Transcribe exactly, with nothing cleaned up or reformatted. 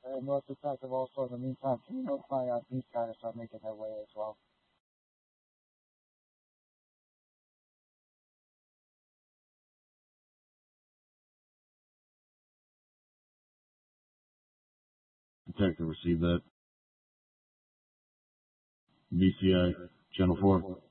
uh, North Detective also in the meantime, can you notify uh, these guys to start making their way as well? Detective, receive that. B C I, Channel four.